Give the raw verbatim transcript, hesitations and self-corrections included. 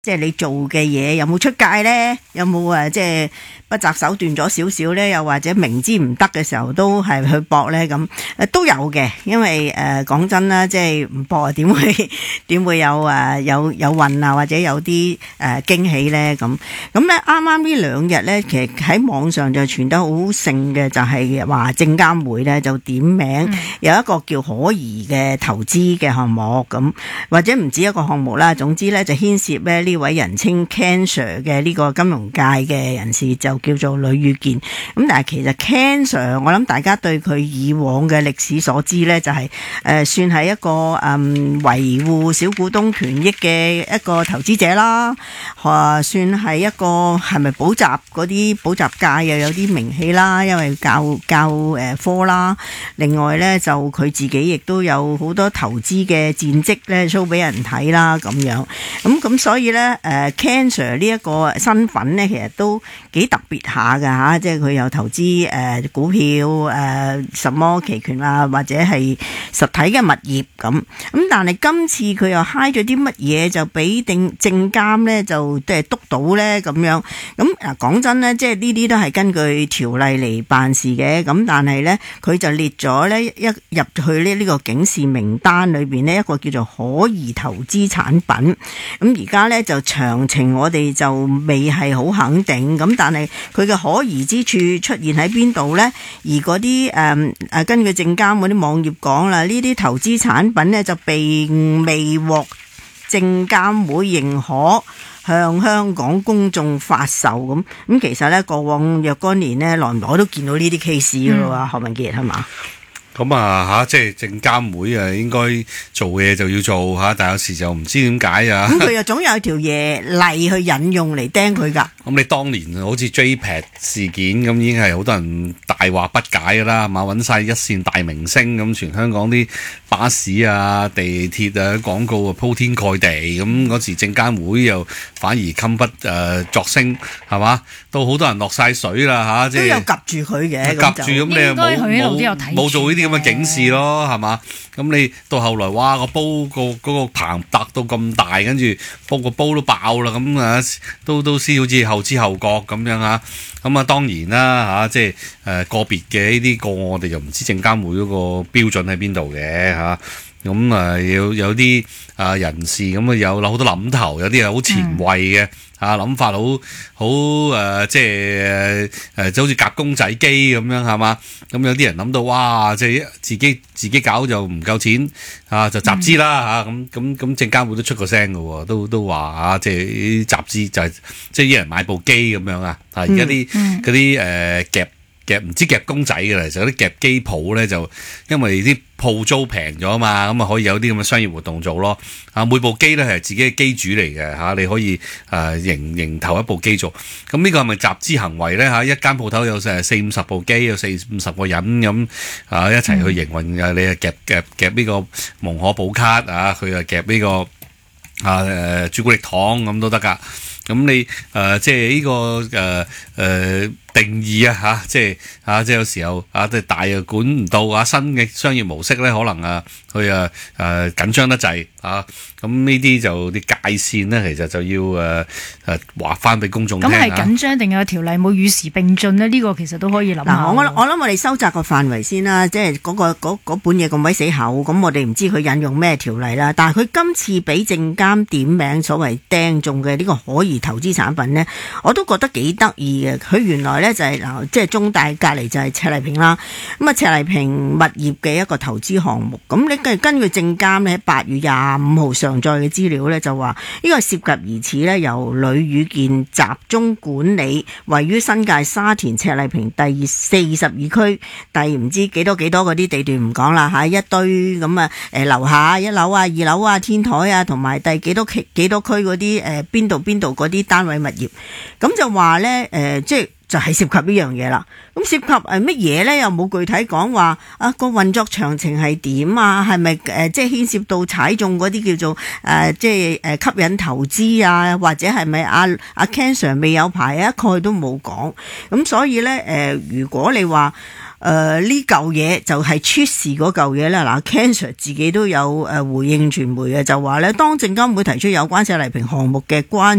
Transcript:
即係你做嘅嘢有冇出界呢？有冇誒即係不擇手段咗少少呢？又或者明知唔得嘅時候都係去搏呢？咁誒都有嘅，因為誒講、呃、真啦，即係唔搏啊，點會點會有誒有有運啊，或者有啲誒驚喜呢？咁咁咧啱啱呢兩日呢，其實喺網上就傳得好盛嘅，就係話證監會呢就點名、嗯、有一個叫可疑嘅投資嘅項目咁，或者唔止一個項目啦，總之呢，就牽涉咧呢位人稱 Ken Sir 嘅呢個金融界嘅人士就叫做呂宇健。咁但係其實 Ken Sir 我諗大家對佢以往嘅歷史所知呢，就係、是、誒、呃、算係一個誒、嗯、維護小股東權益嘅一個投資者啦，呃、算係一個係咪補習嗰啲補習界又有啲名氣啦，因為教教誒科啦。另外呢，就佢自己亦都有好多投資嘅戰績呢 show 俾人睇啦咁樣。咁咁所以呢。誒 Ken Sir 呢一個身份呢，其實都幾特別下㗎吓，即係佢有投資誒、呃、股票誒、呃、什麼期權啊，或者係實體嘅物業咁。咁但係今次佢又嗨咗啲乜嘢，就俾定證監呢，就即係督到呢咁樣。咁嗱講真呢，即係呢啲都係根據條例嚟辦事嘅。咁但係呢，佢就列咗呢一入去呢呢個警示名單裏邊呢，一個叫做可疑投資產品。咁而家呢，就詳情我哋就未係好肯定，咁但係佢嘅可疑之處出現喺邊度呢？而嗰啲誒誒根據證監嗰啲網頁講啦，呢啲投資產品呢，就並未獲證監會認可向香港公眾發售咁。咁其實呢，過往若干年呢，耐唔耐都見到呢啲 case 噶啦，何文傑係嘛？ 咁啊吓，即係證監會啊，應該做嘢就要做吓，但有時就唔知點解啊。咁佢又總有條嘢例去引用嚟釘佢噶。 咁你當年好似 J P E G 事件咁，已經係好多人大話不解噶啦，係嘛？揾晒一線大明星咁，全香港啲巴士啊、地鐵啊廣告啊鋪天蓋地咁，嗰時證監會又反而禁不誒作聲，係嘛？到好多人落晒水啦吓，即係都有夾住佢嘅，夾住咁你又冇冇做呢啲咁嘅警示咯，係嘛？咁你到後來哇個煲個嗰個棚搭到咁大，跟住煲個煲都爆啦，咁啊都都先好似後知後覺咁樣啊。咁啊當然啦嚇，即係誒個別嘅呢啲個案，我哋就唔知證監會嗰個標準喺邊度嘅嚇。咁啊有有啲啊人士咁啊有好多諗頭，有啲係好前衛嘅。嗯啊諗法好好誒，即係誒就好似夾公仔機咁樣係嘛？咁有啲人諗到哇，即係自己自己搞就唔夠錢啊，就集資啦嚇咁咁咁，證監會都出過聲嘅喎，都都話啊，即係集資就係即係一人買部機咁樣啊！啊而家啲嗰啲誒夾夾唔知夾公仔嘅啦，其實啲夾機鋪咧就因為啲鋪租平咗嘛，咁啊可以有啲咁嘅商業活動做咯。啊，每部機咧係自己嘅機主嚟嘅嚇，你可以誒營營投一部機做。咁呢個係咪集資行為咧嚇？一間鋪頭有成四五十部機，有四五十個人咁啊一齊去營運嘅，你係夾夾夾呢個蒙可寶卡啊，佢啊夾呢個啊誒朱古力糖咁都得㗎。咁你誒、呃、即係呢、這個誒誒、呃、定義啊嚇，即係啊即係有時候啊，即係大又管唔到啊，新嘅商業模式咧，可能啊佢啊誒緊張得滯啊，咁呢啲就啲界線咧，其實就要誒誒話翻俾公眾聽。咁係緊張定有條例冇與時並進呢？呢、這個其實都可以諗下。 嗱，我我諗我哋收窄個範圍先啦，即係嗰、那個嗰本嘢咁鬼死厚，咁我哋唔知佢引用咩條例啦。但係佢今次俾證監點名所謂釘中嘅呢個可疑投資產品呢，我都覺得幾得意嘅。佢原來呢就係、是、嗱，即係中大隔離就係赤麗平啦。咁啊，赤麗平物業嘅一個投資項目。咁你根根據證監呢喺八月廿五號上載嘅資料呢，就話呢個涉及疑似呢由呂宇健集中管理，位於新界沙田赤麗平第四十二區第唔知幾多幾多嗰啲地段唔講啦嚇，一堆咁啊誒樓下一樓啊、二樓啊、天台啊，同埋第幾多區幾多區嗰啲誒邊度邊度嗰啲單位物業，咁就話呢，誒、呃、即係就係、是、涉及呢樣嘢啦。咁涉及誒乜嘢呢？又冇具體講話啊個運作詳情係點啊？係咪誒即係牽涉到踩中嗰啲叫做誒、呃、即係誒吸引投資啊？或者係咪阿阿 Ken Sir 未有牌啊？一概都冇講。咁所以呢，誒、呃，如果你話誒呢嚿嘢就係出事嗰嚿嘢啦，嗱 Ken Sir 自己都有誒回應傳媒嘅，就話呢，當證監會提出有關赤麗平項目嘅關